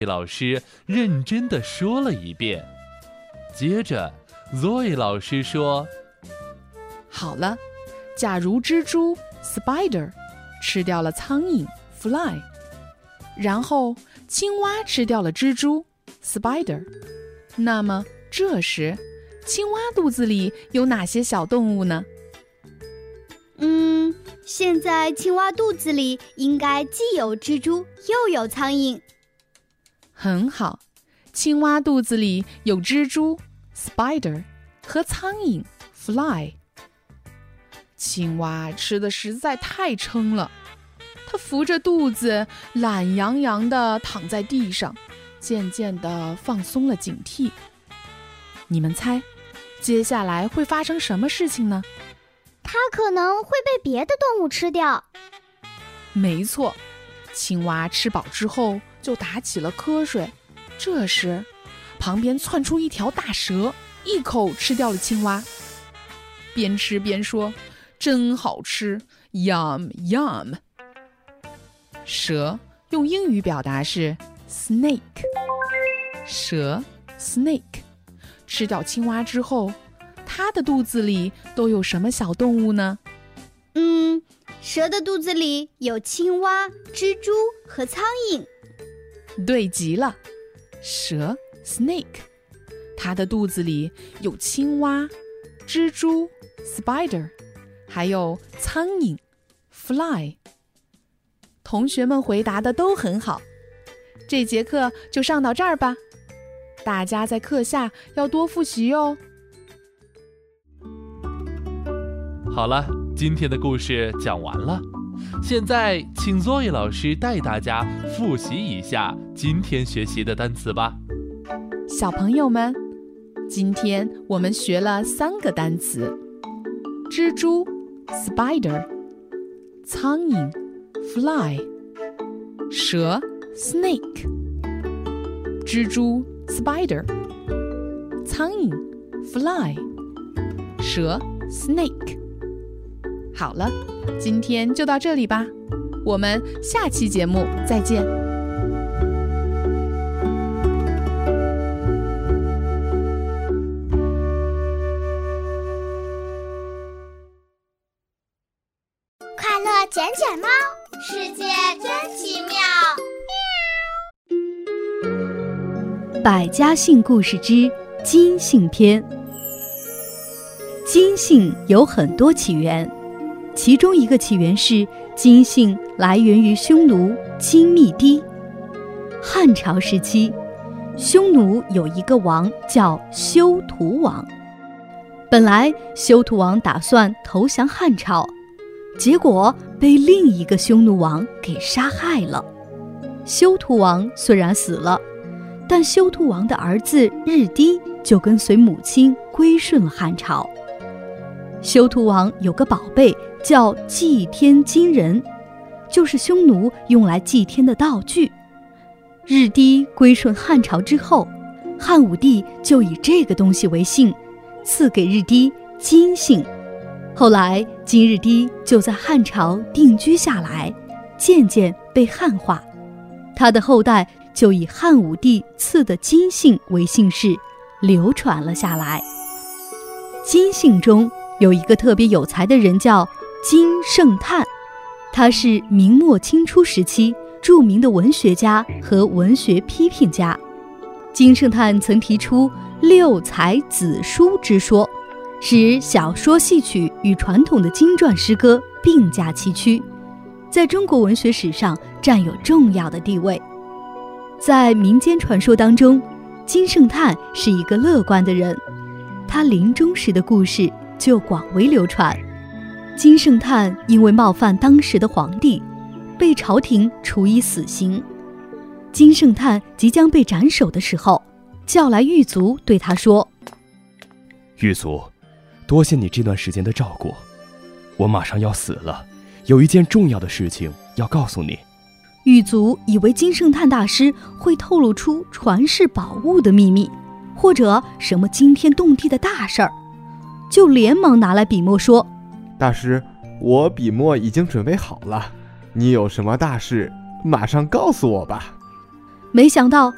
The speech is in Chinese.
老师认真地说了一遍。接着 Zoe 老师说， 好了，假如蜘蛛 spider 吃掉了苍蝇 fly， 然后青蛙吃掉了蜘蛛 spider， 那么这时青蛙肚子里有哪些小动物呢？ 现在青蛙肚子里应该既有蜘蛛又有苍蝇。 很好，青蛙肚子里有蜘蛛 spider 和苍蝇 fly。 青蛙吃的实在太撑了，它扶着肚子懒洋洋地躺在地上，渐渐地放松了警惕。你们猜接下来会发生什么事情呢？ 它可能会被别的动物吃掉。 没错，青蛙吃饱之后就打起了瞌睡。这时旁边窜出一条大蛇，一口吃掉了青蛙，边吃边说，真好吃 Yum Yum。 蛇用英语表达是 snake， 蛇 snake 吃掉青蛙之后，它的肚子里都有什么小动物呢？ 蛇的肚子里有青蛙、蜘蛛和苍蝇。 对极了，蛇 snake， 它的肚子里有青蛙、蜘蛛 spider， 还有苍蝇 fly。 同学们回答的都很好，这节课就上到这儿吧，大家在课下要多复习哦。 好了，今天的故事讲完了，现在请 Zoe 老师带大家复习一下今天学习的单词吧。 小朋友们，今天我们学了3个单词：蜘蛛 spider， 苍蝇 fly， 蛇 snake。 蜘蛛 spider， 苍蝇 fly， 蛇 snake。好了，今天就到这里吧，我们下期节目再见。 快乐卷卷猫，世界真奇妙。 百家姓故事之金姓篇。金姓有很多起源，其中一个起源是金姓来源于匈奴金密堤。汉朝时期，匈奴有一个王叫休屠王。本来休屠王打算投降汉朝，结果被另一个匈奴王给杀害了。休屠王虽然死了，但休屠王的儿子日低就跟随母亲归顺了汉朝。休屠王有个宝贝叫祭天金人，就是匈奴用来祭天的道具。日低归顺汉朝之后，汉武帝就以这个东西为姓，赐给日低金姓。后来金日低就在汉朝定居下来，渐渐被汉化，他的后代就以汉武帝赐的金姓为姓氏，流传了下来。金姓中有一个特别有才的人叫金圣叹，他是明末清初时期著名的文学家和文学批评家。金圣叹曾提出六才子书之说，使小说戏曲与传统的经传诗歌并驾齐驱，在中国文学史上占有重要的地位。在民间传说当中，金圣叹是一个乐观的人，他临终时的故事就广为流传。金圣叹因为冒犯当时的皇帝，被朝廷处以死刑。金圣叹即将被斩首的时候，叫来狱卒对他说： 狱卒，多谢你这段时间的照顾，我马上要死了，有一件重要的事情要告诉你。 狱卒以为金圣叹大师会透露出传世宝物的秘密，或者什么惊天动地的大事儿，就连忙拿来笔墨说： 大师，我笔墨已经准备好了，你有什么大事马上告诉我吧。 没想到